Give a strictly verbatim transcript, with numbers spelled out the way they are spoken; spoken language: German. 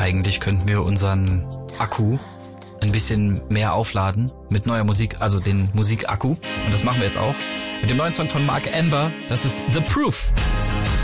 eigentlich könnten wir unseren Akku ein bisschen mehr aufladen mit neuer Musik, also den Musikakku. Und das machen wir jetzt auch mit dem neuen Song von Mark Amber. Das ist The Proof.